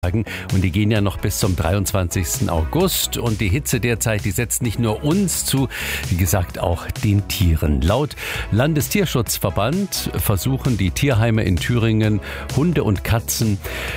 Und die gehen ja noch bis zum 23. August. Und die Hitze derzeit, die setzt nicht nur uns zu, wie gesagt, auch den Tieren. Laut Landestierschutzverband versuchen die Tierheime in Thüringen, Hunde und Katzen,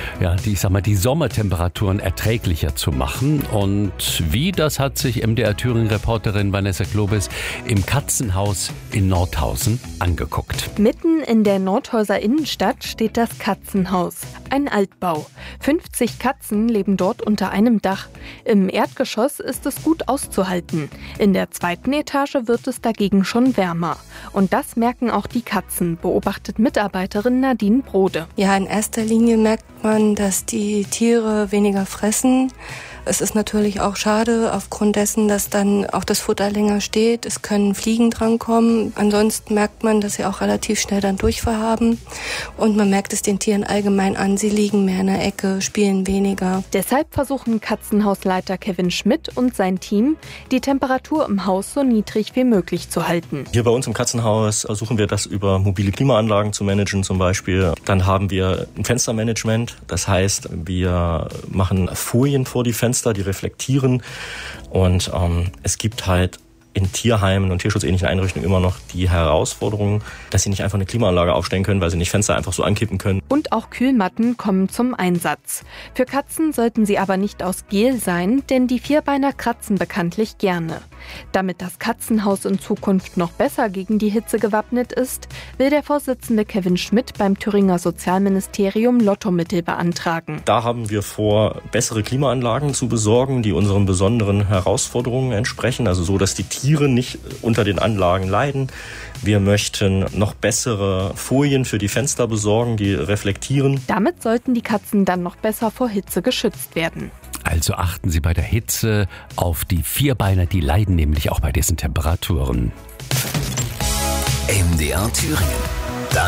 die Sommertemperaturen erträglicher zu machen. Und wie, das hat sich MDR Thüringen-Reporterin Vanessa Globes im Katzenhaus in Nordhausen angeguckt. Mitten in der Nordhauser Innenstadt steht das Katzenhaus. Ein Altbau. 50 Katzen leben dort unter einem Dach. Im Erdgeschoss ist es gut auszuhalten. In der zweiten Etage wird es dagegen schon wärmer. Und das merken auch die Katzen, beobachtet Mitarbeiterin Nadine Brode. Ja, in erster Linie merkt man, dass die Tiere weniger fressen. Es ist natürlich auch schade, aufgrund dessen, dass dann auch das Futter länger steht. Es können Fliegen drankommen. Ansonsten merkt man, dass sie auch relativ schnell dann Durchfall haben. Und man merkt es den Tieren allgemein an. Sie liegen mehr in der Ecke, spielen weniger. Deshalb versuchen Katzenhausleiter Kevin Schmidt und sein Team, die Temperatur im Haus so niedrig wie möglich zu halten. Hier bei uns im Katzenhaus versuchen wir das über mobile Klimaanlagen zu managen zum Beispiel. Dann haben wir ein Fenstermanagement. Das heißt, wir machen Folien vor die Fenster, die reflektieren. Und es gibt halt in Tierheimen und tierschutzähnlichen Einrichtungen immer noch die Herausforderung, dass sie nicht einfach eine Klimaanlage aufstellen können, weil sie nicht Fenster einfach so ankippen können. Und auch Kühlmatten kommen zum Einsatz. Für Katzen sollten sie aber nicht aus Gel sein, denn die Vierbeiner kratzen bekanntlich gerne. Damit das Katzenhaus in Zukunft noch besser gegen die Hitze gewappnet ist, will der Vorsitzende Kevin Schmidt beim Thüringer Sozialministerium Lottomittel beantragen. Da haben wir vor, bessere Klimaanlagen zu besorgen, die unseren besonderen Herausforderungen entsprechen, also so, dass die Tiere nicht unter den Anlagen leiden. Wir möchten noch bessere Folien für die Fenster besorgen, die reflektieren. Damit sollten die Katzen dann noch besser vor Hitze geschützt werden. Also achten Sie bei der Hitze auf die Vierbeiner, die leiden nämlich auch bei diesen Temperaturen. MDR Thüringen.